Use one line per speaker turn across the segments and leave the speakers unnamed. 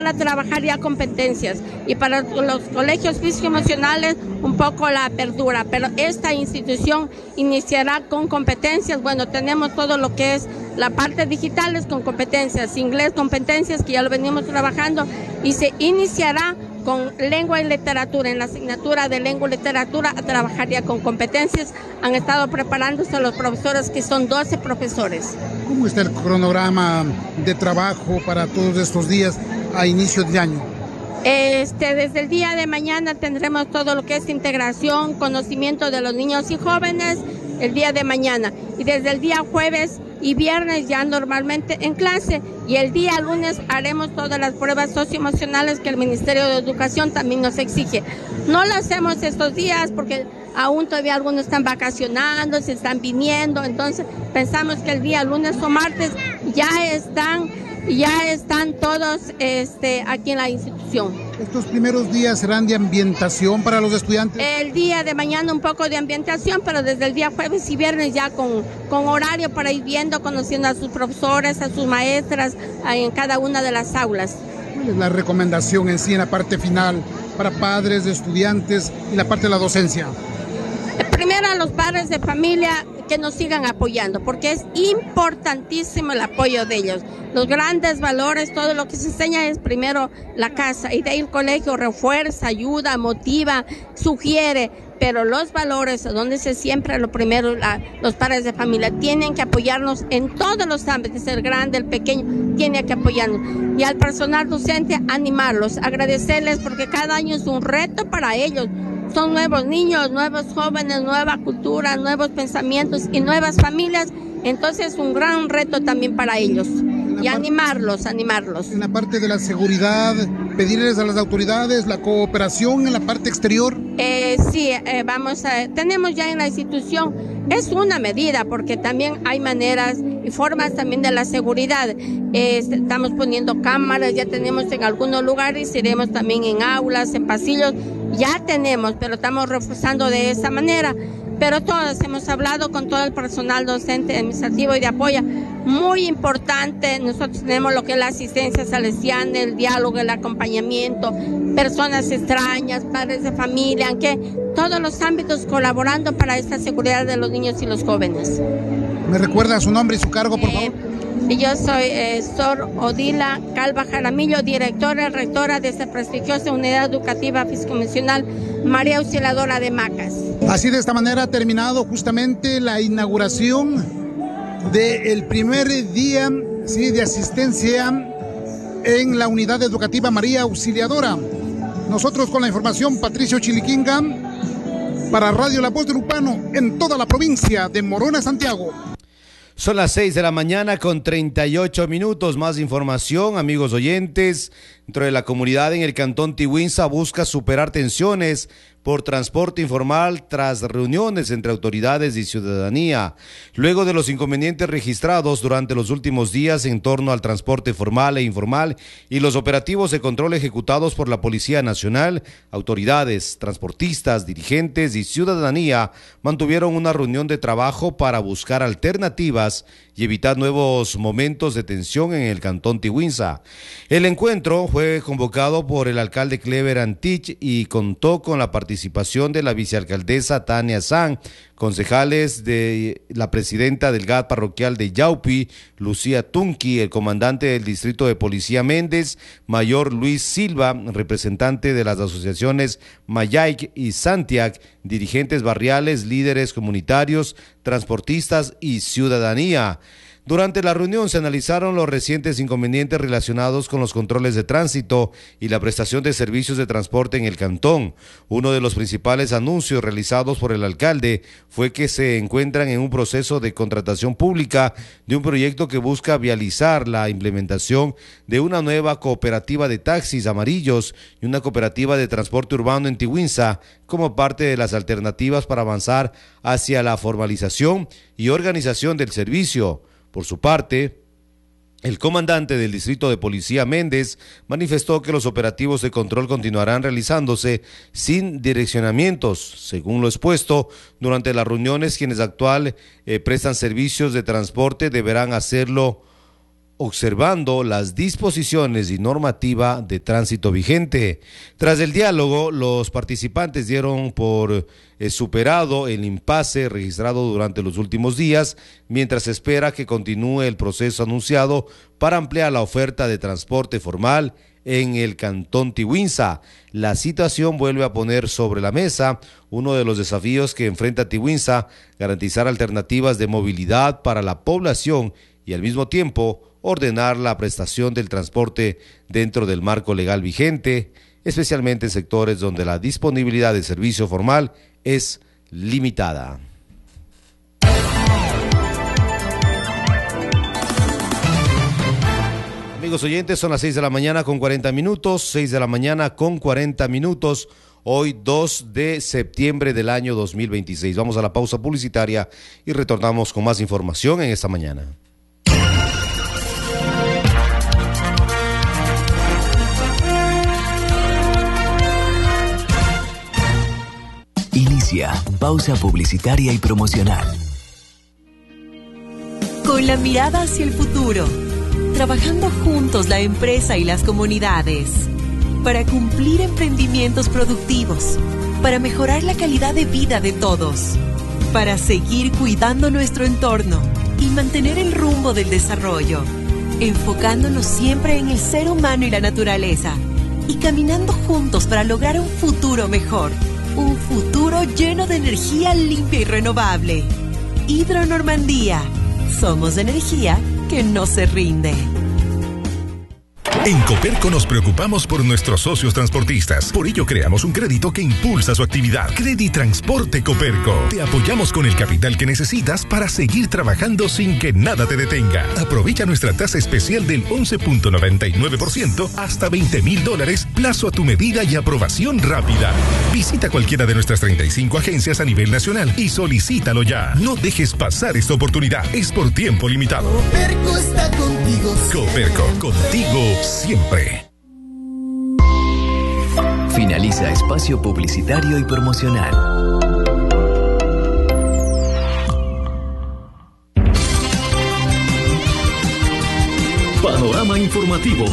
A trabajar ya competencias, y para los colegios físico-emocionales un poco la apertura, pero esta institución iniciará con competencias. Bueno, tenemos todo lo que es la parte digitales con competencias, inglés competencias, que ya lo venimos trabajando, y se iniciará con lengua y literatura. En la asignatura de lengua y literatura a trabajar ya con competencias. Han estado preparándose los profesores, que son 12 profesores.
¿Cómo está el cronograma de trabajo para todos estos días a inicio de año?
Desde el día de mañana tendremos todo lo que es integración, conocimiento de los niños y jóvenes el día de mañana, y desde el día jueves y viernes ya normalmente en clase, y el día lunes haremos todas las pruebas socioemocionales que el Ministerio de Educación también nos exige. No lo hacemos estos días porque aún todavía algunos están vacacionando, se están viniendo, entonces pensamos que el día lunes o martes ya están todos aquí en la institución.
¿Estos primeros días serán de ambientación para los estudiantes?
El día de mañana un poco de ambientación, pero desde el día jueves y viernes ya con horario para ir viendo, conociendo a sus profesores, a sus maestras en cada una de las aulas.
¿Cuál es la recomendación en sí en la parte final para padres, estudiantes y la parte de la docencia?
Primero a los padres de familia que nos sigan apoyando, porque es importantísimo el apoyo de ellos. Los grandes valores, todo lo que se enseña es primero la casa, y de ahí el colegio refuerza, ayuda, motiva, sugiere, pero los valores, donde se siembra lo primero, los padres de familia tienen que apoyarnos en todos los ámbitos, el grande, el pequeño, tiene que apoyarnos. Y al personal docente, animarlos, agradecerles, porque cada año es un reto para ellos. Son nuevos niños, nuevos jóvenes, nueva cultura, nuevos pensamientos y nuevas familias. Entonces es un gran reto también para ellos. Y animarlos. En
la parte de la seguridad, pedirles a las autoridades la cooperación en la parte exterior.
Tenemos ya en la institución, es una medida, porque también hay maneras y formas también de la seguridad. Estamos poniendo cámaras, ya tenemos en algunos lugares, iremos también en aulas, en pasillos, ya tenemos, pero estamos reforzando de esa manera. Pero todos hemos hablado con todo el personal docente, administrativo y de apoyo. Muy importante, nosotros tenemos lo que es la asistencia salesiana, el diálogo, el acompañamiento, personas extrañas, padres de familia, aunque todos los ámbitos colaborando para esta seguridad de los niños y los jóvenes.
¿Me recuerda su nombre y su cargo, por favor?
Yo soy Sor Odila Calva Jaramillo, directora y rectora de esta prestigiosa unidad educativa físico-emocional María Auxiliadora de Macas.
Así, de esta manera ha terminado justamente la inauguración del primer día de asistencia en la unidad educativa María Auxiliadora. Nosotros con la información, Patricio Chiliquinga, para Radio La Voz de Lupano, en toda la provincia de Morona, Santiago.
Son las 6 de la mañana con 38 minutos. Más información, amigos oyentes. Dentro de la comunidad en el cantón Tihuinza busca superar tensiones por transporte informal tras reuniones entre autoridades y ciudadanía. Luego de los inconvenientes registrados durante los últimos días en torno al transporte formal e informal y los operativos de control ejecutados por la Policía Nacional, autoridades, transportistas, dirigentes y ciudadanía mantuvieron una reunión de trabajo para buscar alternativas y evitar nuevos momentos de tensión en el cantón Tihuinza. El encuentro fue convocado por el alcalde Clever Antich y contó con la participación de la vicealcaldesa Tania San, concejales de la presidenta del GAT parroquial de Yaupi, Lucía Tunqui, el comandante del distrito de Policía Méndez, mayor Luis Silva, representante de las asociaciones Mayaic y Santiac, dirigentes barriales, líderes comunitarios, transportistas y ciudadanía. Durante la reunión se analizaron los recientes inconvenientes relacionados con los controles de tránsito y la prestación de servicios de transporte en el cantón. Uno de los principales anuncios realizados por el alcalde fue que se encuentran en un proceso de contratación pública de un proyecto que busca vializar la implementación de una nueva cooperativa de taxis amarillos y una cooperativa de transporte urbano en Tihuinza como parte de las alternativas para avanzar hacia la formalización y organización del servicio. Por su parte, el comandante del distrito de Policía Méndez manifestó que los operativos de control continuarán realizándose sin direccionamientos. Según lo expuesto, durante las reuniones quienes prestan servicios de transporte deberán hacerlo observando las disposiciones y normativa de tránsito vigente. Tras el diálogo, los participantes dieron por superado el impasse registrado durante los últimos días, mientras se espera que continúe el proceso anunciado para ampliar la oferta de transporte formal en el Cantón Tiwinsa. La situación vuelve a poner sobre la mesa uno de los desafíos que enfrenta Tiwinsa: garantizar alternativas de movilidad para la población y al mismo tiempo ordenar la prestación del transporte dentro del marco legal vigente, especialmente en sectores donde la disponibilidad de servicio formal es limitada. Amigos oyentes, son las 6 de la mañana con 40 minutos, 6 de la mañana con 40 minutos, hoy 2 de septiembre del año 2026. Vamos a la pausa publicitaria y retornamos con más información en esta mañana.
Inicia pausa publicitaria y promocional.
Con la mirada hacia el futuro, trabajando juntos la empresa y las comunidades, para cumplir emprendimientos productivos, para mejorar la calidad de vida de todos, para seguir cuidando nuestro entorno y mantener el rumbo del desarrollo, enfocándonos siempre en el ser humano y la naturaleza, y caminando juntos para lograr un futuro mejor. Un futuro lleno de energía limpia y renovable. Hidro Normandía. Somos energía que no se rinde.
En Coperco nos preocupamos por nuestros socios transportistas. Por ello creamos un crédito que impulsa su actividad. Creditransporte Coperco. Te apoyamos con el capital que necesitas para seguir trabajando sin que nada te detenga. Aprovecha nuestra tasa especial del 11.99% hasta $20,000, plazo a tu medida y aprobación rápida. Visita cualquiera de nuestras 35 agencias a nivel nacional y solicítalo ya. No dejes pasar esta oportunidad. Es por tiempo limitado.
Coperco está contigo.
Coperco, contigo siempre.
Finaliza espacio publicitario y promocional. Panorama informativo.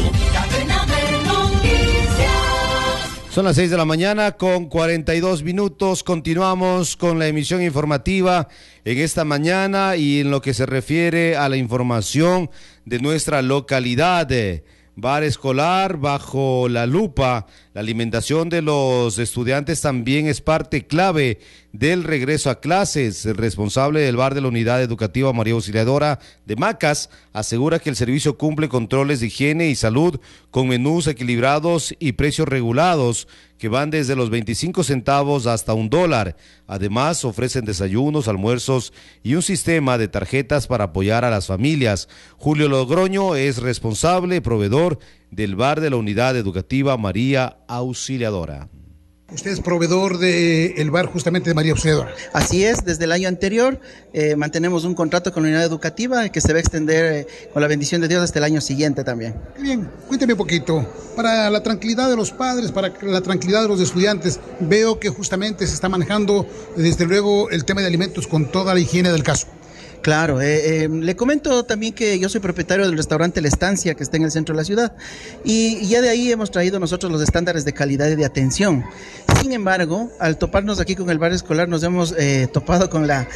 Son las 6 de la mañana con 42 minutos. Continuamos con la emisión informativa en esta mañana y en lo que se refiere a la información de nuestra localidad. Bar escolar bajo la lupa. La alimentación de los estudiantes también es parte clave del regreso a clases. El responsable del bar de la Unidad Educativa María Auxiliadora de Macas asegura que el servicio cumple controles de higiene y salud con menús equilibrados y precios regulados que van desde los 25 centavos hasta $1. Además, ofrecen desayunos, almuerzos y un sistema de tarjetas para apoyar a las familias. Julio Logroño es responsable proveedor del bar de la Unidad Educativa María Auxiliadora.
Usted es proveedor del bar justamente de María Auxiliadora.
Así es, desde el año anterior mantenemos un contrato con la unidad educativa que se va a extender con la bendición de Dios hasta el año siguiente también.
Bien, cuénteme un poquito, para la tranquilidad de los padres, para la tranquilidad de los estudiantes, veo que justamente se está manejando desde luego el tema de alimentos con toda la higiene del caso.
Claro, le comento también que yo soy propietario del restaurante La Estancia, que está en el centro de la ciudad, y ya de ahí hemos traído nosotros los estándares de calidad y de atención. Sin embargo, al toparnos aquí con el bar escolar, nos hemos topado con la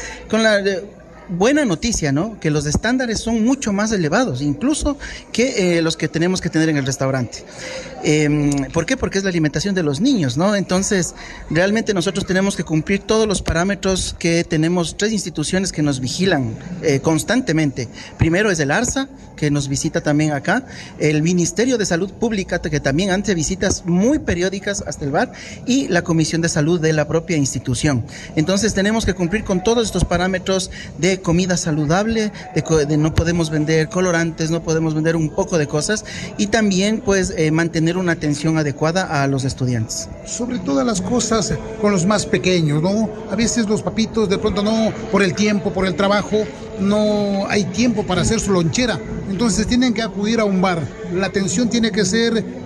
buena noticia, ¿no? Que los estándares son mucho más elevados, incluso que los que tenemos que tener en el restaurante. ¿Por qué? Porque es la alimentación de los niños, ¿no? Entonces, realmente nosotros tenemos que cumplir todos los parámetros que tenemos 3 instituciones que nos vigilan constantemente. Primero es el ARSA, que nos visita también acá, el Ministerio de Salud Pública, que también hace visitas muy periódicas hasta el bar, y la Comisión de Salud de la propia institución. Entonces, tenemos que cumplir con todos estos parámetros de comida saludable, de no podemos vender colorantes, no podemos vender un poco de cosas, y también, pues, mantener una atención adecuada a los estudiantes.
Sobre todas las cosas con los más pequeños, ¿no? A veces los papitos de pronto no, por el tiempo, por el trabajo, no hay tiempo para hacer su lonchera, entonces tienen que acudir a un bar. La atención tiene que ser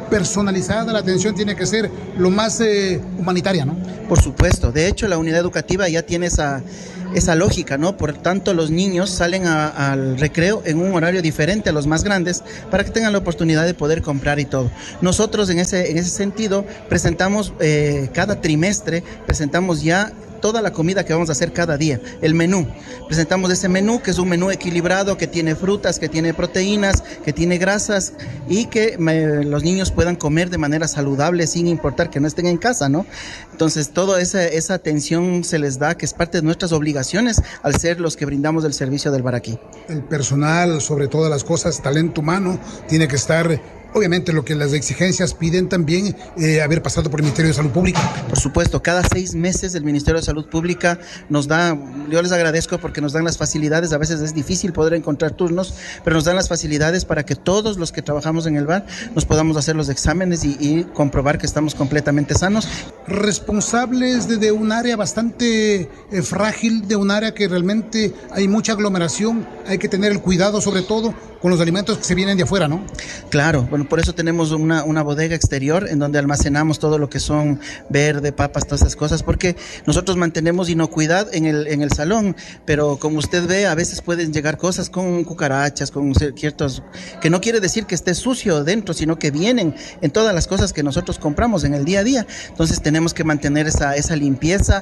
personalizada, la atención tiene que ser lo más humanitaria, ¿no?
Por supuesto, de hecho la unidad educativa ya tiene esa lógica, ¿no? Por tanto, los niños salen al recreo en un horario diferente a los más grandes para que tengan la oportunidad de poder comprar y todo. Nosotros en ese sentido presentamos cada trimestre, presentamos ya toda la comida que vamos a hacer cada día, el menú. Presentamos ese menú, que es un menú equilibrado, que tiene frutas, que tiene proteínas, que tiene grasas y que los niños puedan comer de manera saludable sin importar que no estén en casa, ¿no? Entonces, toda esa atención se les da, que es parte de nuestras obligaciones al ser los que brindamos el servicio del Baraquí.
El personal, sobre todas las cosas, talento humano, tiene que estar... Obviamente lo que las exigencias piden también, haber pasado por el Ministerio de Salud Pública.
Por supuesto, cada 6 meses el Ministerio de Salud Pública nos da, yo les agradezco porque nos dan las facilidades, a veces es difícil poder encontrar turnos, pero nos dan las facilidades para que todos los que trabajamos en el bar nos podamos hacer los exámenes y comprobar que estamos completamente sanos.
Responsables de un área bastante frágil, de un área que realmente hay mucha aglomeración, hay que tener el cuidado sobre todo con los alimentos que se vienen de afuera, ¿no?
Claro, bueno, por eso tenemos una bodega exterior en donde almacenamos todo lo que son verde, papas, todas esas cosas, porque nosotros mantenemos inocuidad en el salón, pero como usted ve, a veces pueden llegar cosas con cucarachas, con ciertos, que no quiere decir que esté sucio dentro, sino que vienen en todas las cosas que nosotros compramos en el día a día. Entonces tenemos que mantener esa limpieza,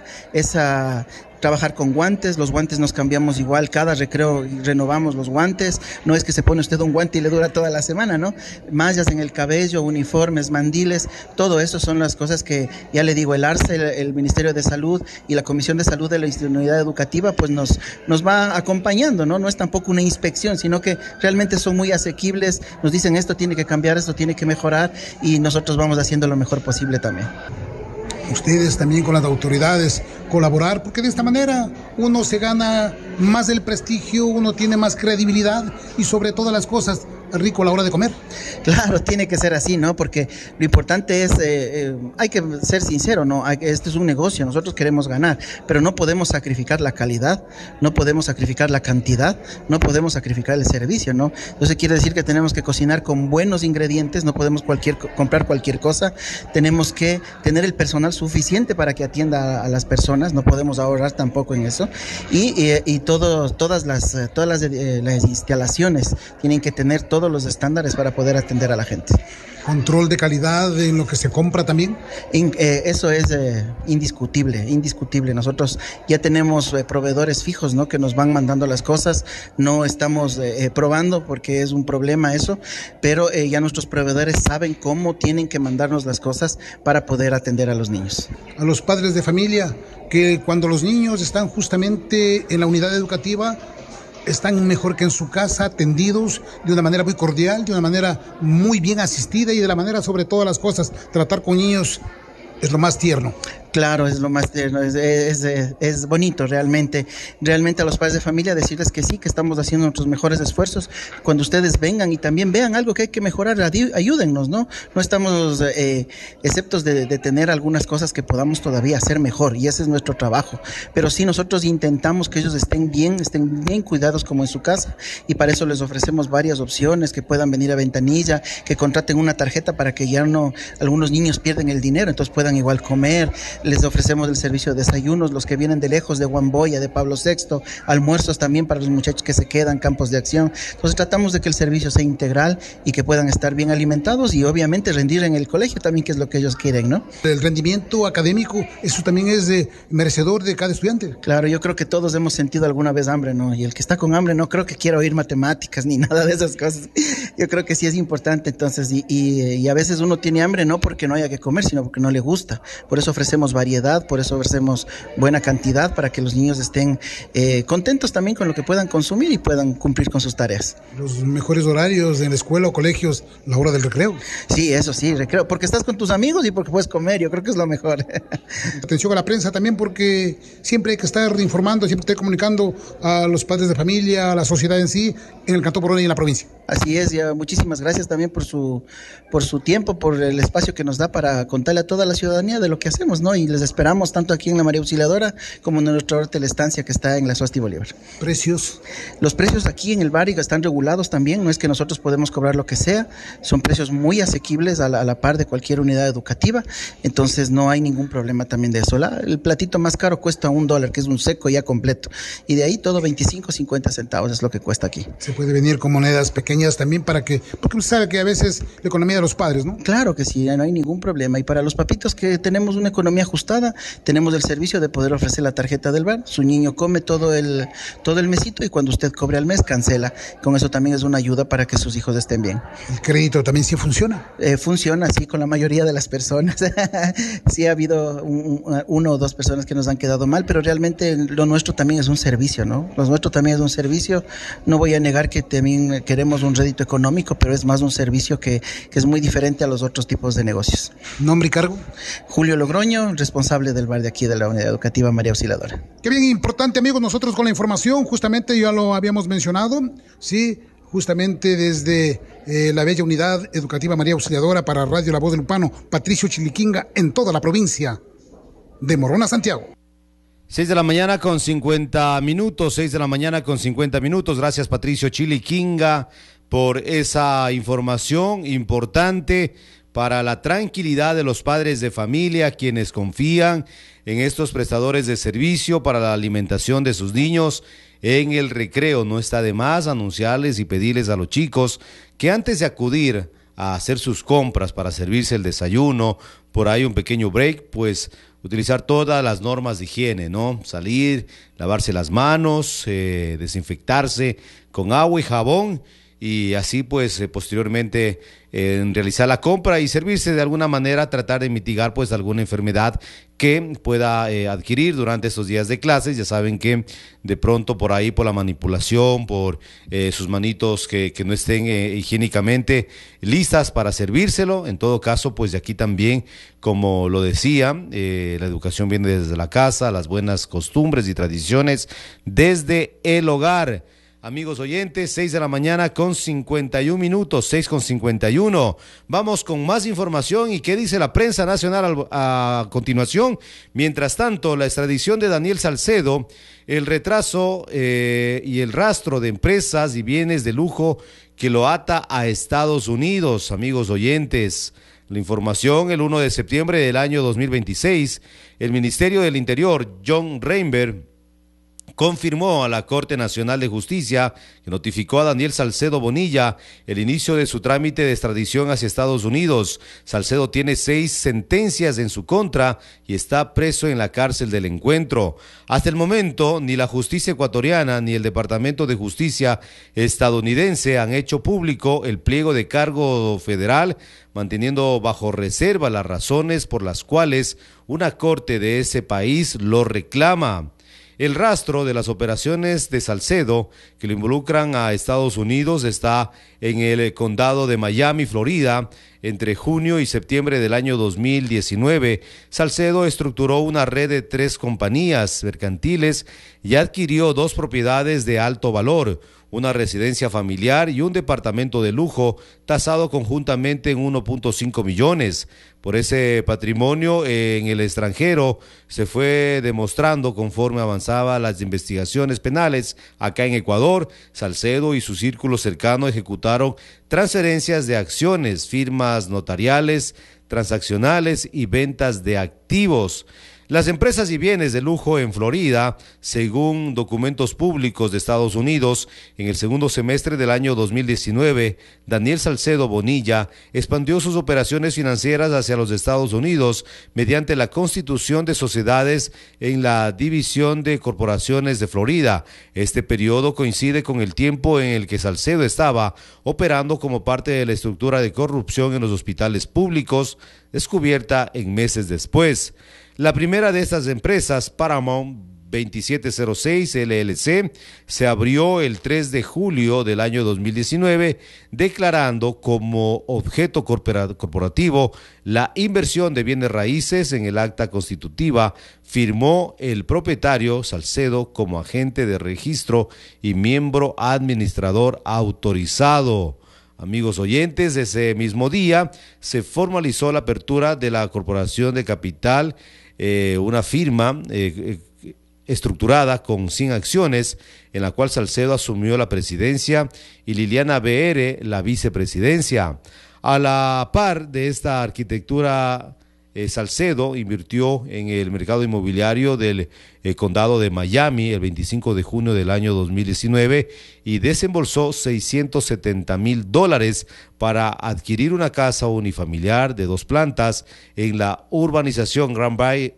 trabajar con guantes, los guantes nos cambiamos igual, cada recreo renovamos los guantes, no es que se pone usted un guante y le dura toda la semana, ¿no? Mallas en el cabello, uniformes, mandiles, todo eso son las cosas que, ya le digo, el ARCE, el Ministerio de Salud y la Comisión de Salud de la Unidad Educativa, pues nos va acompañando, ¿no? No es tampoco una inspección, sino que realmente son muy asequibles, nos dicen esto tiene que cambiar, esto tiene que mejorar y nosotros vamos haciendo lo mejor posible también.
Ustedes también con las autoridades colaborar, porque de esta manera uno se gana más el prestigio, uno tiene más credibilidad y sobre todas las cosas rico a la hora de comer.
Claro, tiene que ser así, ¿no? Porque lo importante es, hay que ser sincero, ¿no? Este es un negocio, nosotros queremos ganar, pero no podemos sacrificar la calidad, no podemos sacrificar la cantidad, no podemos sacrificar el servicio, ¿no? Entonces quiere decir que tenemos que cocinar con buenos ingredientes, no podemos comprar cualquier cosa, tenemos que tener el personal suficiente para que atienda a las personas, no podemos ahorrar tampoco en eso, y todas las instalaciones tienen que tener todos los estándares para poder atender a la gente.
¿Control de calidad en lo que se compra también?
Eso es indiscutible. Nosotros ya tenemos proveedores fijos, ¿no? Que nos van mandando las cosas, no estamos probando porque es un problema eso, pero ya nuestros proveedores saben cómo tienen que mandarnos las cosas para poder atender a los niños.
A los padres de familia, que cuando los niños están justamente en la unidad educativa, están mejor que en su casa, atendidos de una manera muy cordial, de una manera muy bien asistida y de la manera sobre todas las cosas, tratar con niños es lo más tierno.
Claro, es lo más tierno, es bonito realmente a los padres de familia decirles que sí, que estamos haciendo nuestros mejores esfuerzos. Cuando ustedes vengan y también vean algo que hay que mejorar, ayúdennos, ¿no? No estamos exceptos de tener algunas cosas que podamos todavía hacer mejor y ese es nuestro trabajo. Pero sí, nosotros intentamos que ellos estén bien cuidados como en su casa y para eso les ofrecemos varias opciones, que puedan venir a Ventanilla, que contraten una tarjeta para que ya no, algunos niños pierden el dinero, entonces puedan igual comer. Les ofrecemos el servicio de desayunos, los que vienen de lejos, de Huamboya, de Pablo VI, almuerzos también para los muchachos que se quedan, campos de acción. Entonces tratamos de que el servicio sea integral y que puedan estar bien alimentados y obviamente rendir en el colegio también, que es lo que ellos quieren, ¿no?
El rendimiento académico, eso también es merecedor de cada estudiante.
Claro, yo creo que todos hemos sentido alguna vez hambre, ¿no? Y el que está con hambre no creo que quiera oír matemáticas ni nada de esas cosas. Yo creo que sí es importante, entonces, y a veces uno tiene hambre no porque no haya que comer, sino porque no le gusta. Por eso ofrecemos variedad, por eso ofrecemos buena cantidad para que los niños estén contentos también con lo que puedan consumir y puedan cumplir con sus tareas.
Los mejores horarios en la escuela o colegios, la hora del recreo.
Sí, eso sí, recreo, porque estás con tus amigos y porque puedes comer, yo creo que es lo mejor.
Atención a la prensa también, porque siempre hay que estar informando, siempre estar comunicando a los padres de familia, a la sociedad en sí, en el Cantón Porona y en la provincia.
Así es, ya muchísimas gracias también por su tiempo, por el espacio que nos da para contarle a toda la ciudadanía de lo que hacemos, ¿no? Y les esperamos tanto aquí en la María Auxiliadora como en nuestra estancia que está en la Suasti Bolívar.
¿Precios?
Los precios aquí en el barrio están regulados también, no es que nosotros podemos cobrar lo que sea, son precios muy asequibles a la par de cualquier unidad educativa, entonces no hay ningún problema también de eso. El platito más caro cuesta $1, que es un seco ya completo, y de ahí todo 25, 50 centavos es lo que cuesta aquí.
Se puede venir con monedas pequeñas también porque usted sabe que a veces la economía de los padres, ¿no?
Claro que sí, no hay ningún problema. Y para los papitos que tenemos una economía ajustada, tenemos el servicio de poder ofrecer la tarjeta del bar. Su niño come todo el mesito y cuando usted cobre al mes, cancela. Con eso también es una ayuda para que sus hijos estén bien.
¿El crédito también sí funciona?
Funciona, sí, con la mayoría de las personas. Sí ha habido uno o dos personas que nos han quedado mal, pero realmente lo nuestro también es un servicio, ¿no? Lo nuestro también es un servicio. No voy a negar que también queremos un rédito económico, pero es más un servicio que es muy diferente a los otros tipos de negocios.
¿Nombre y cargo?
Julio Logroño, responsable del bar de aquí de la Unidad Educativa María Auxiliadora.
Qué bien importante, amigos, nosotros con la información, justamente ya lo habíamos mencionado, sí, justamente desde la bella Unidad Educativa María Auxiliadora para Radio La Voz del Lupano, Patricio Chiliquinga, en toda la provincia de Morona, Santiago.
6 de la mañana con 50 minutos, 6 de la mañana con 50 minutos. Gracias, Patricio Chiliquinga, por esa información importante para la tranquilidad de los padres de familia, quienes confían en estos prestadores de servicio para la alimentación de sus niños en el recreo. No está de más anunciarles y pedirles a los chicos que antes de acudir a hacer sus compras para servirse el desayuno, por ahí un pequeño break, pues utilizar todas las normas de higiene, ¿no? Salir, lavarse las manos, desinfectarse con agua y jabón, y así pues posteriormente realizar la compra y servirse de alguna manera, tratar de mitigar pues alguna enfermedad que pueda adquirir durante estos días de clases. Ya saben que de pronto por ahí, por la manipulación, por sus manitos que no estén higiénicamente listas para servírselo, en todo caso pues de aquí también, como lo decía, la educación viene desde la casa, las buenas costumbres y tradiciones desde el hogar. Amigos oyentes, 6 de la mañana con 51 minutos, 6:51. Vamos con más información y qué dice la prensa nacional a continuación. Mientras tanto, la extradición de Daniel Salcedo, el retraso y el rastro de empresas y bienes de lujo que lo ata a Estados Unidos. Amigos oyentes, la información: el 1 de septiembre del año 2026, el Ministerio del Interior, John Reinberg, confirmó a la Corte Nacional de Justicia que notificó a Daniel Salcedo Bonilla el inicio de su trámite de extradición hacia Estados Unidos. Salcedo tiene 6 sentencias en su contra y está preso en la cárcel del Encuentro. Hasta el momento, ni la justicia ecuatoriana ni el Departamento de Justicia estadounidense han hecho público el pliego de cargo federal, manteniendo bajo reserva las razones por las cuales una corte de ese país lo reclama. El rastro de las operaciones de Salcedo que lo involucran a Estados Unidos está en el condado de Miami, Florida. Entre junio y septiembre del año 2019, Salcedo estructuró una red de 3 compañías mercantiles y adquirió 2 propiedades de alto valor, una residencia familiar y un departamento de lujo tasado conjuntamente en 1.5 millones. Por ese patrimonio en el extranjero se fue demostrando conforme avanzaban las investigaciones penales acá en Ecuador. Salcedo y su círculo cercano ejecutaron transferencias de acciones, firmas notariales, transaccionales y ventas de activos. Las empresas y bienes de lujo en Florida, según documentos públicos de Estados Unidos, en el segundo semestre del año 2019, Daniel Salcedo Bonilla expandió sus operaciones financieras hacia los Estados Unidos mediante la constitución de sociedades en la División de Corporaciones de Florida. Este periodo coincide con el tiempo en el que Salcedo estaba operando como parte de la estructura de corrupción en los hospitales públicos, descubierta en meses después. La primera de estas empresas, Paramount 2706 LLC se abrió el 3 de julio del año 2019, declarando como objeto corporativo la inversión de bienes raíces. En el acta constitutiva firmó el propietario Salcedo como agente de registro y miembro administrador autorizado. Amigos oyentes, ese mismo día se formalizó la apertura de la Corporación de Capital, una firma estructurada con 100 acciones, en la cual Salcedo asumió la presidencia y Liliana BR la vicepresidencia. A la par de esta arquitectura, Salcedo invirtió en el mercado inmobiliario del condado de Miami el 25 de junio del año 2019 y desembolsó $670,000 para adquirir una casa unifamiliar de 2 plantas en la urbanización Grand Bay,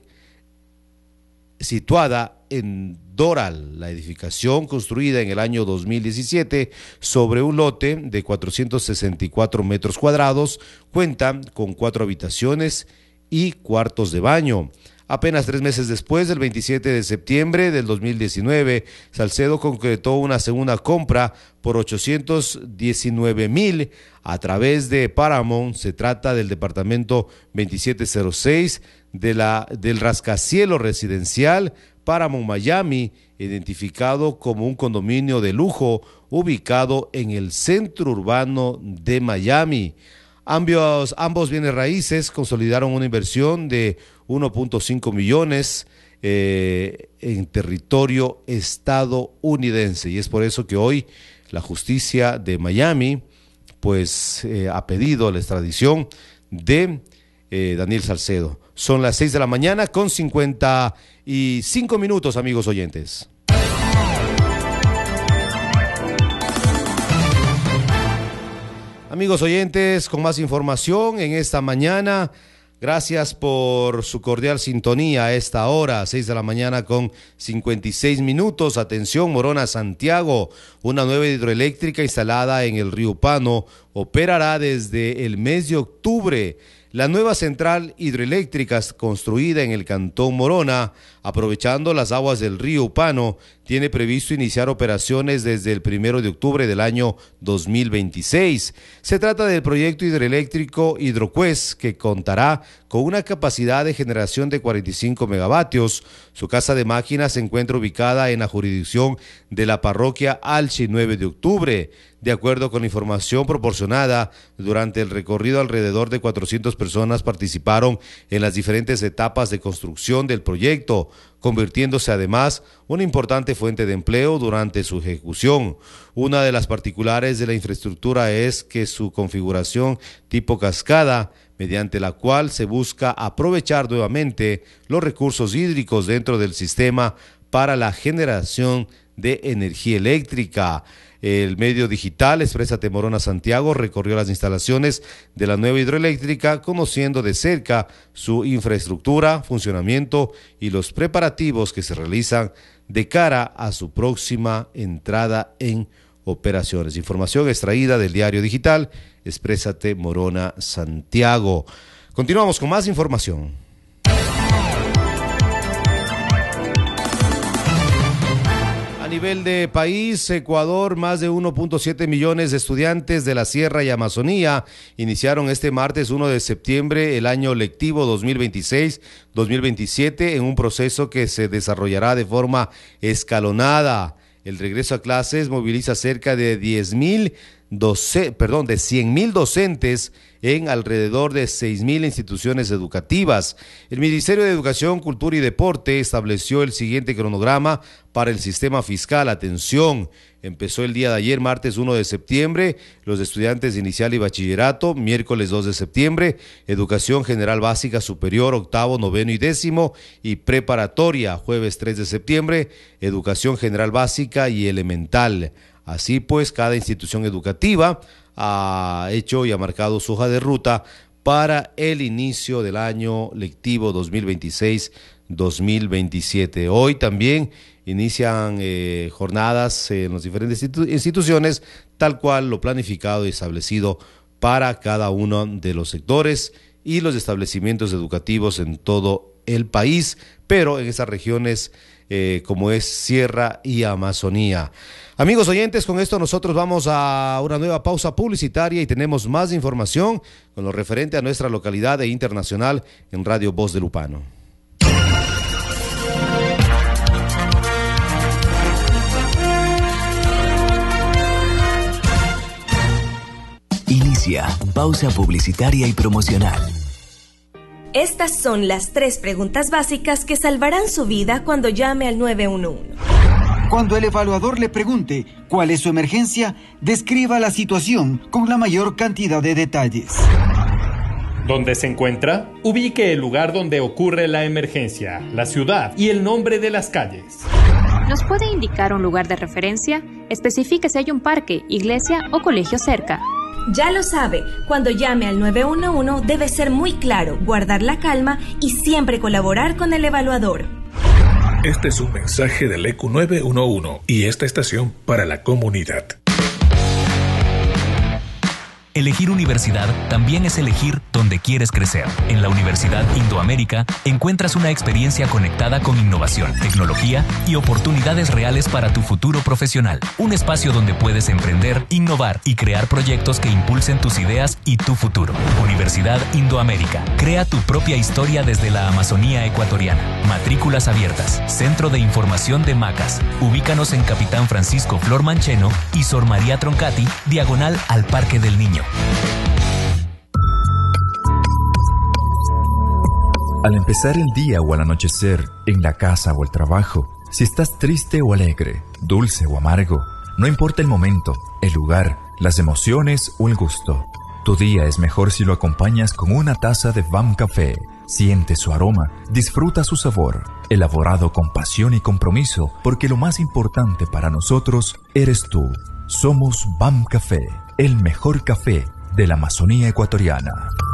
situada en Doral. La edificación, construida en el año 2017 sobre un lote de 464 metros cuadrados, cuenta con 4 habitaciones y cuartos de baño. Apenas 3 meses después, el 27 de septiembre del 2019, Salcedo concretó una segunda compra por $819,000 a través de Paramount. Se trata del departamento 2706 del rascacielos residencial Paramount Miami, identificado como un condominio de lujo ubicado en el centro urbano de Miami. Ambos bienes raíces consolidaron una inversión de 1.5 millones en territorio estadounidense, y es por eso que hoy la justicia de Miami pues ha pedido la extradición de Daniel Salcedo. Son las 6 de la mañana con 55 minutos, amigos oyentes. Amigos oyentes, con más información en esta mañana. Gracias por su cordial sintonía a esta hora, 6 de la mañana con 56 minutos. Atención, Morona, Santiago. Una nueva hidroeléctrica instalada en el río Pano operará desde el mes de octubre. La nueva central hidroeléctrica construida en el Cantón Morona, aprovechando las aguas del río Pano, tiene previsto iniciar operaciones desde el 1 de octubre del año 2026. Se trata del proyecto hidroeléctrico Hidroquest, que contará con una capacidad de generación de 45 megavatios. Su casa de máquinas se encuentra ubicada en la jurisdicción de la parroquia Alchi 9 de octubre. De acuerdo con la información proporcionada, durante el recorrido alrededor de 400 personas participaron en las diferentes etapas de construcción del proyecto, convirtiéndose además una importante fuente de empleo durante su ejecución. Una de las particulares de la infraestructura es que su configuración tipo cascada, mediante la cual se busca aprovechar nuevamente los recursos hídricos dentro del sistema para la generación de energía eléctrica. El medio digital Exprésate Morona Santiago recorrió las instalaciones de la nueva hidroeléctrica, conociendo de cerca su infraestructura, funcionamiento y los preparativos que se realizan de cara a su próxima entrada en operaciones. Información extraída del diario digital Exprésate Morona Santiago. Continuamos con más información. A nivel de país, Ecuador, más de 1.7 millones de estudiantes de la Sierra y Amazonía iniciaron este martes 1 de septiembre el año lectivo 2026-2027 en un proceso que se desarrollará de forma escalonada. El regreso a clases moviliza cerca de 100,000 docentes en alrededor de 6,000 instituciones educativas. El Ministerio de Educación, Cultura y Deporte estableció el siguiente cronograma para el sistema fiscal. Atención, empezó el día de ayer, martes 1 de septiembre, los estudiantes de inicial y bachillerato, miércoles 2 de septiembre, educación general básica superior, octavo, noveno y décimo, y preparatoria, jueves 3 de septiembre, educación general básica y elemental. Así pues, cada institución educativa ha hecho y ha marcado su hoja de ruta para el inicio del año lectivo 2026-2027. Hoy también inician jornadas en las diferentes instituciones, tal cual lo planificado y establecido para cada uno de los sectores y los establecimientos educativos en todo el país, pero en esas regiones como es Sierra y Amazonía. Amigos oyentes, con esto nosotros vamos a una nueva pausa publicitaria y tenemos más información con lo referente a nuestra localidad e internacional en Radio Voz de Lupano.
Inicia pausa publicitaria y promocional.
Estas son las 3 preguntas básicas que salvarán su vida cuando llame al 911.
Cuando el evaluador le pregunte cuál es su emergencia, describa la situación con la mayor cantidad de detalles.
¿Dónde se encuentra? Ubique el lugar donde ocurre la emergencia, la ciudad y el nombre de las calles.
¿Nos puede indicar un lugar de referencia? Especifique si hay un parque, iglesia o colegio cerca.
Ya lo sabe, cuando llame al 911 debe ser muy claro, guardar la calma y siempre colaborar con el evaluador.
Este es un mensaje del ECU 911 y esta estación para la comunidad.
Elegir universidad también es elegir dónde quieres crecer. En la Universidad Indoamérica encuentras una experiencia conectada con innovación, tecnología y oportunidades reales para tu futuro profesional. Un espacio donde puedes emprender, innovar y crear proyectos que impulsen tus ideas y tu futuro. Universidad Indoamérica. Crea tu propia historia desde la Amazonía ecuatoriana. Matrículas abiertas. Centro de Información de Macas. Ubícanos en Capitán Francisco Flor Mancheno y Sor María Troncati, diagonal al Parque del Niño.
Al empezar el día o al anochecer, en la casa o el trabajo, si estás triste o alegre, dulce o amargo, no importa el momento, el lugar, las emociones o el gusto. Tu día es mejor si lo acompañas con una taza de BAM Café. Siente su aroma, disfruta su sabor, elaborado con pasión y compromiso, porque lo más importante para nosotros eres tú. Somos BAM Café, el mejor café de la Amazonía ecuatoriana.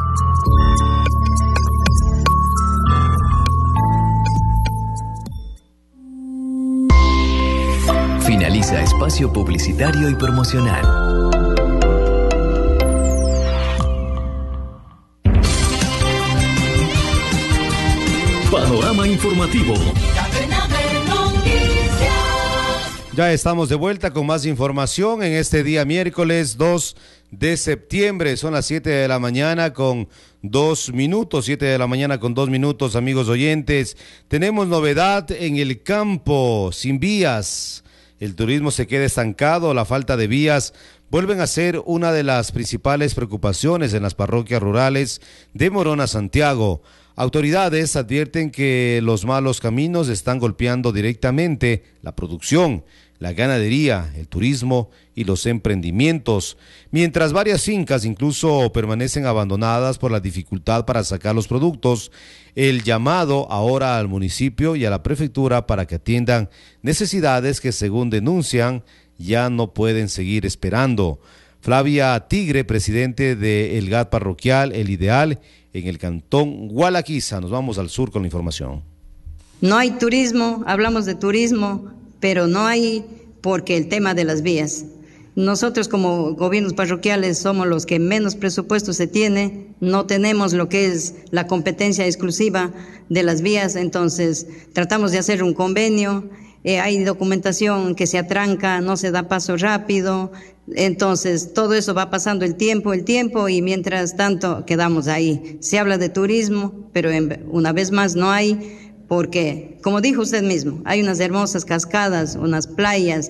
Finaliza espacio publicitario y promocional.
Panorama informativo.
Ya estamos de vuelta con más información en este día miércoles 2 de septiembre. Son las 7 de la mañana con 2 minutos, 7 de la mañana con 2 minutos, amigos oyentes. Tenemos novedad en el campo, sin vías. El turismo se queda estancado, la falta de vías vuelven a ser una de las principales preocupaciones en las parroquias rurales de Morona, Santiago. Autoridades advierten que los malos caminos están golpeando directamente la producción, la ganadería, el turismo y los emprendimientos, mientras varias fincas incluso permanecen abandonadas por la dificultad para sacar los productos. El llamado ahora al municipio y a la prefectura para que atiendan necesidades que, según denuncian, ya no pueden seguir esperando. Flavia Tigre, presidente del GAT parroquial El Ideal, en el cantón Gualaquiza. Nos vamos al sur con la información.
No hay turismo, hablamos de turismo, pero no hay porque el tema de las vías. Nosotros como gobiernos parroquiales somos los que menos presupuesto se tiene, no tenemos lo que es la competencia exclusiva de las vías, entonces tratamos de hacer un convenio, hay documentación que se atranca, no se da paso rápido, entonces todo eso va pasando el tiempo y mientras tanto quedamos ahí. Se habla de turismo, pero una vez más no hay, porque como dijo usted mismo, hay unas hermosas cascadas, unas playas,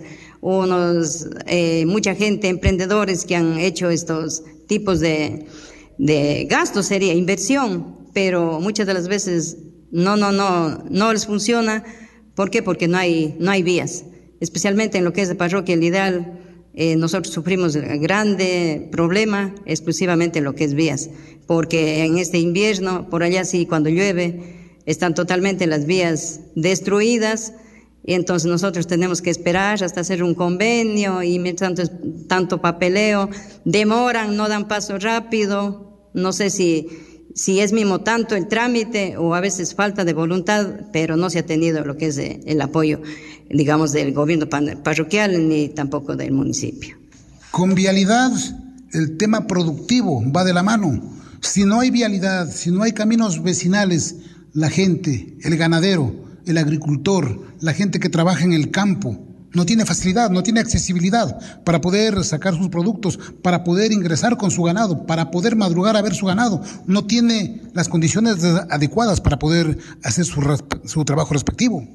mucha gente, emprendedores que han hecho estos tipos de gastos, sería inversión, pero muchas de las veces no les funciona. ¿Por qué? Porque no hay vías, especialmente en lo que es de parroquia El Ideal. Nosotros sufrimos el grande problema exclusivamente en lo que es vías, porque en este invierno, por allá sí, cuando llueve, están totalmente las vías destruidas, y entonces nosotros tenemos que esperar hasta hacer un convenio, y mientras tanto papeleo, demoran, no dan paso rápido. No sé si es mismo tanto el trámite o a veces falta de voluntad, pero no se ha tenido lo que es el apoyo, digamos, del gobierno parroquial ni tampoco del municipio.
Con vialidad, el tema productivo va de la mano. Si no hay vialidad, si no hay caminos vecinales la gente, el ganadero, el agricultor, la gente que trabaja en el campo, no tiene facilidad, no tiene accesibilidad para poder sacar sus productos, para poder ingresar con su ganado, para poder madrugar a ver su ganado, no tiene las condiciones adecuadas para poder hacer su trabajo respectivo.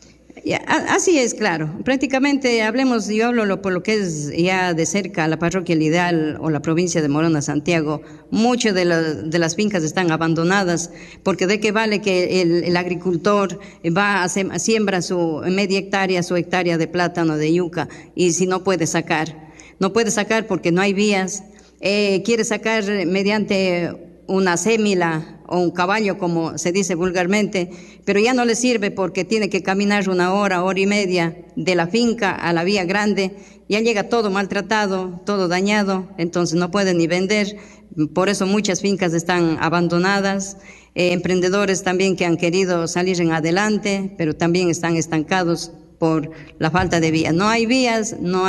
Así es, claro. Prácticamente yo hablo por lo que es ya de cerca la parroquia El Ideal o la provincia de Morona, Santiago. Muchas de las fincas están abandonadas porque de qué vale que el agricultor siembra su media hectárea, su hectárea de plátano, de yuca, y si no puede sacar porque no hay vías, quiere sacar mediante una sémila o un caballo, como se dice vulgarmente, pero ya no le sirve porque tiene que caminar 1 hora, 1 hora y media de la finca a la vía grande, ya llega todo maltratado, todo dañado, entonces no puede ni vender, por eso muchas fincas están abandonadas, emprendedores también que han querido salir en adelante, pero también están estancados por la falta de vías. No hay vías, no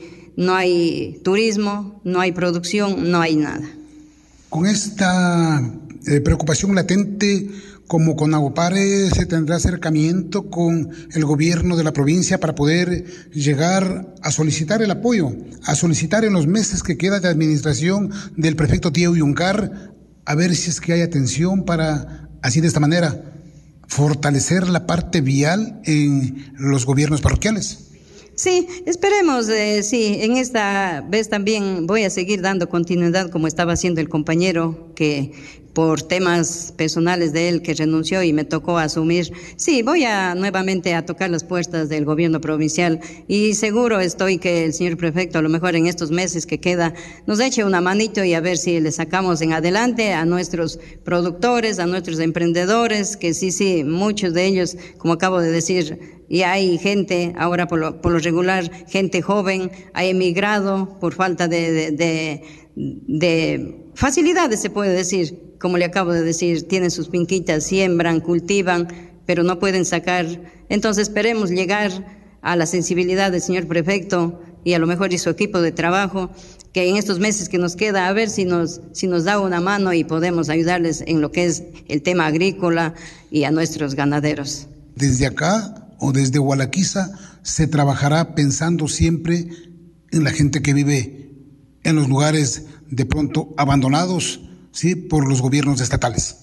hay turismo, no hay producción, no hay nada.
Con esta preocupación latente, como con Agopare, se tendrá acercamiento con el gobierno de la provincia para poder llegar a solicitar el apoyo, a solicitar en los meses que queda de administración del prefecto Tieu Yuncar, a ver si es que hay atención para, así de esta manera, fortalecer la parte vial en los gobiernos parroquiales.
Sí, esperemos, sí, en esta vez también voy a seguir dando continuidad como estaba haciendo el compañero que por temas personales de él que renunció y me tocó asumir. Sí, voy nuevamente a tocar las puertas del gobierno provincial y seguro estoy que el señor prefecto a lo mejor en estos meses que queda nos eche una manito y a ver si le sacamos en adelante a nuestros productores, a nuestros emprendedores, que sí, muchos de ellos, como acabo de decir, y hay gente, ahora por lo regular, gente joven, ha emigrado por falta de facilidades, se puede decir. Como le acabo de decir, tienen sus finquitas, siembran, cultivan, pero no pueden sacar. Entonces esperemos llegar a la sensibilidad del señor prefecto y a lo mejor y su equipo de trabajo, que en estos meses que nos queda, a ver si nos da una mano y podemos ayudarles en lo que es el tema agrícola y a nuestros ganaderos.
Desde acá o desde Hualaquiza se trabajará pensando siempre en la gente que vive en los lugares de pronto abandonados, sí, por los gobiernos estatales.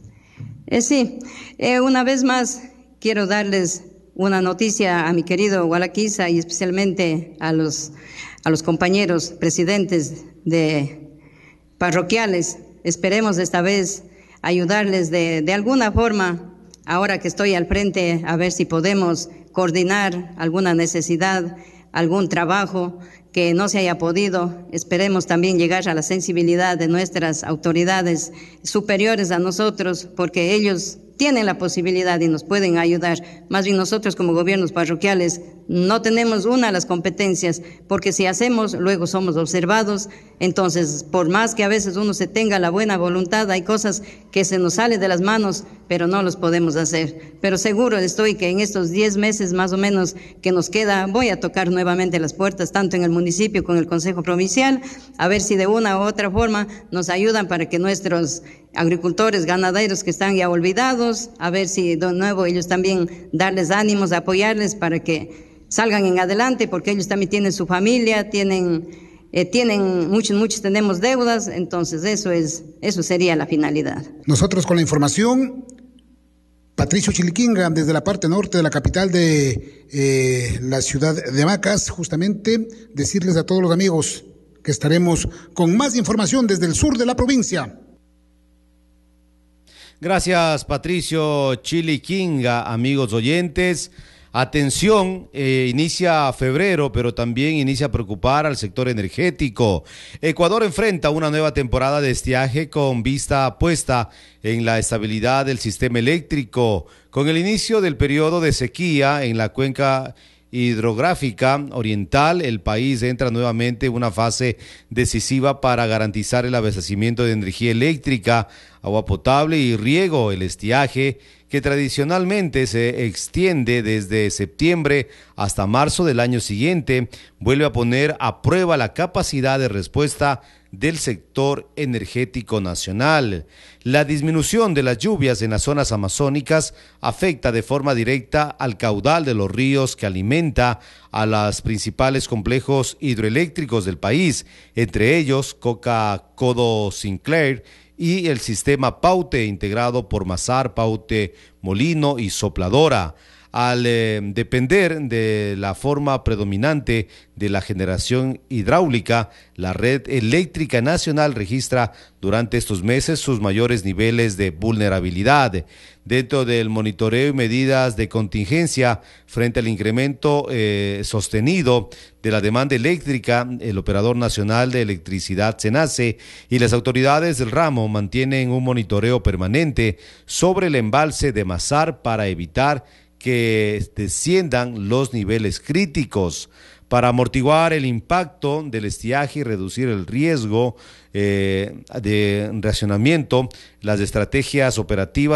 Sí, una vez más quiero darles una noticia a mi querido Hualaquiza y especialmente a los compañeros presidentes de parroquiales. Esperemos esta vez ayudarles de alguna forma. Ahora que estoy al frente, a ver si podemos coordinar alguna necesidad, algún trabajo que no se haya podido. Esperemos también llegar a la sensibilidad de nuestras autoridades superiores a nosotros, porque ellos tienen la posibilidad y nos pueden ayudar. Más bien nosotros como gobiernos parroquiales no tenemos las competencias, porque si hacemos, luego somos observados. Entonces, por más que a veces uno se tenga la buena voluntad, hay cosas que se nos salen de las manos, pero no los podemos hacer. Pero seguro estoy que en estos 10 meses más o menos que nos queda, voy a tocar nuevamente las puertas, tanto en el municipio como en el Consejo Provincial, a ver si de una u otra forma nos ayudan para que nuestros agricultores, ganaderos que están ya olvidados, a ver si de nuevo ellos también darles ánimos, apoyarles para que salgan en adelante, porque ellos también tienen su familia, tienen muchos tenemos deudas, entonces eso sería la finalidad.
Nosotros con la información, Patricio Chiliquinga, desde la parte norte de la capital de la ciudad de Macas, justamente decirles a todos los amigos que estaremos con más información desde el sur de la provincia.
Gracias, Patricio Chiliquinga, amigos oyentes. Atención, inicia febrero, pero también inicia a preocupar al sector energético. Ecuador enfrenta una nueva temporada de estiaje con vista puesta en la estabilidad del sistema eléctrico. Con el inicio del periodo de sequía en la cuenca hidrográfica oriental, el país entra nuevamente en una fase decisiva para garantizar el abastecimiento de energía eléctrica, agua potable y riego. El estiaje, que tradicionalmente se extiende desde septiembre hasta marzo del año siguiente, vuelve a poner a prueba la capacidad de respuesta del sector energético nacional. La disminución de las lluvias en las zonas amazónicas afecta de forma directa al caudal de los ríos que alimenta a los principales complejos hidroeléctricos del país, entre ellos Coca-Codo Sinclair y el sistema Paute, integrado por Mazar, Paute, Molino y Sopladora. Al depender de la forma predominante de la generación hidráulica, la red eléctrica nacional registra durante estos meses sus mayores niveles de vulnerabilidad. Dentro del monitoreo y medidas de contingencia frente al incremento sostenido de la demanda eléctrica, el Operador Nacional de Electricidad, SENACE, y las autoridades del ramo mantienen un monitoreo permanente sobre el embalse de Mazar para evitar que desciendan los niveles críticos. Para amortiguar el impacto del estiaje y reducir el riesgo de racionamiento, las estrategias operativas